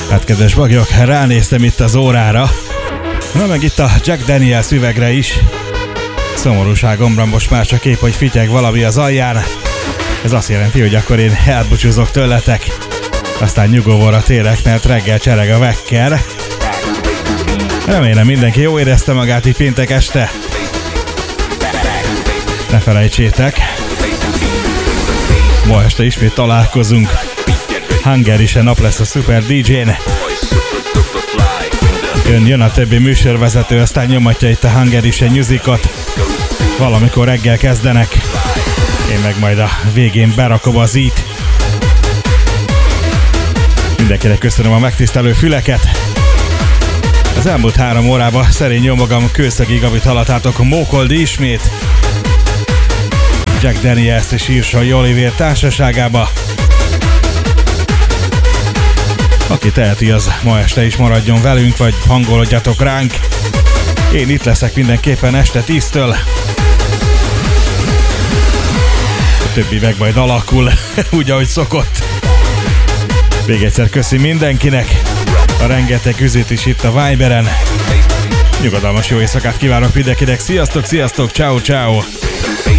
Hát kedves bagyok, ránéztem itt az órára. Na meg itt a Jack Daniels üvegre is. Szomorúságomra most már csak épp, hogy fityeg valami az alján. Ez azt jelenti, hogy akkor én elbúcsúzok tőletek. Aztán nyugovóra térek, mert reggel csereg a vekker. Remélem mindenki jó érezte magát így péntek este. Ne felejtsétek. Ma este ismét találkozunk. Hungaryse nap lesz a Super DJ-n. Jön a többi műsorvezető, aztán nyomatja itt a Hungaryse musicot. Valamikor reggel kezdenek. Én meg majd a végén berakom az itt. Mindenkinek köszönöm a megtisztelő füleket. Az elmúlt 3 órában szerény jó magam kőszegig, amit hallatátok, Mókoldi ismét. Jack Daniels és Írsai Olivér társaságába. Aki teheti, az ma este is maradjon velünk, vagy hangolodjatok ránk. Én itt leszek mindenképpen este 10-től. A többi meg majd alakul, úgy ahogy szokott. Még egyszer köszi mindenkinek. A rengeteg üzét is itt a Viberen. Nyugodalmas jó éjszakát kívánok mindenkinek. Sziasztok, sziasztok, ciao, ciao.